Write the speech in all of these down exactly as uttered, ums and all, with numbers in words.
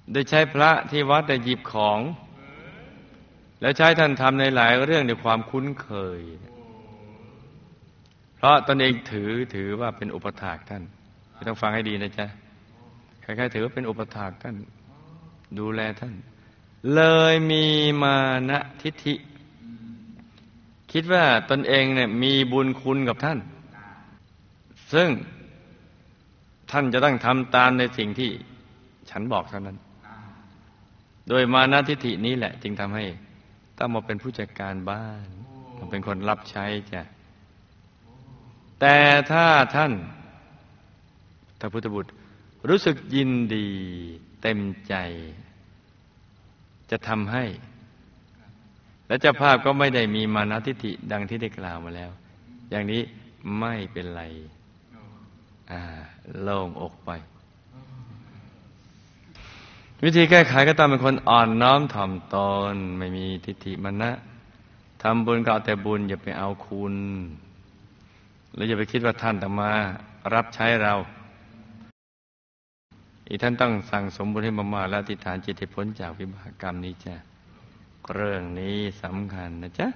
ได้ใช้พระที่วัดได้หยิบของแล้วใช้ท่านทำในหลายเรื่องด้วยความคุ้นเคยเพราะตนเองถือถือว่าเป็นอุปถากท่านไม่ต้องฟังให้ดีนะจ๊ะใครๆถือว่าเป็นอุปถากท่านดูแลท่านเลยมีมานะทิฏฐิคิดว่าตนเองเนี่ยมีบุญคุณกับท่านซึ่งท่านจะต้องทำตามในสิ่งที่ฉันบอกเท่านั้นโดยมานะทิฏฐินี้แหละจึงทำให้ต้องมาเป็นผู้จัดการบ้านมาเป็นคนรับใช้จ้ะแต่ถ้าท่านถ้าพุทธบุตรรู้สึกยินดีเต็มใจจะทำให้และเจ้าภาพก็ไม่ได้มีมานะทิฏฐิดังที่ได้กล่าวมาแล้วอย่างนี้ไม่เป็นไรอ่าโล่งอกไปวิธีแก้ไขก็ต้องเป็นคนอ่อนน้อมถ่อมตนไม่มีทิฏฐิมานะทำบุญก็เอาแต่บุญอย่าไปเอาคุณหรืออย่าไปคิดว่าท่านจะมารับใช้เราอีกท่านต้องสั่งสมบุญให้มากๆและอธิษฐานจิตให้พ้นจากวิบากกรรมนี้จ้ะเรื่องนี้สำคัญนะจ๊ะ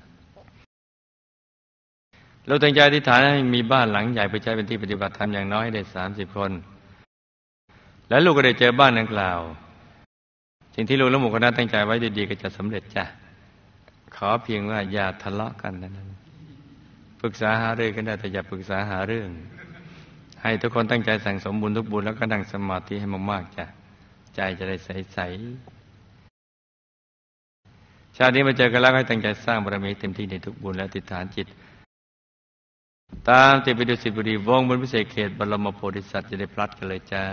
เราตั้งใจอธิษฐานให้มีบ้านหลังใหญ่ไปใช้เป็นที่ปฏิบัติธรรมอย่างน้อยได้สามสิบคนแล้วลูกก็ได้เจอบ้านดังกล่าวสิ่งที่ลูกและหมู่คณะตั้งใจไว้ดีๆก็จะสำเร็จจ้ะขอเพียงว่าอย่าทะเลาะกันนั้นปรึกษาหารือกันได้แต่อย่าปรึกษาหาเรื่องให้ทุกคนตั้งใจสั่งสมบุญทุกบุญแล้วก็นั่งสมาธิให้มากๆจ้ะใจจะได้ใสๆชาตินี้มาเจอกันแล้วให้ตั้งใจสร้างบารมีเต็มที่ในทุกบุญและอธิษฐานจิตตามติดไปดุสิตบุรีวงบนพิเศษเขตบรมโพธิสัตว์จะได้พลัดกันเลยจ้า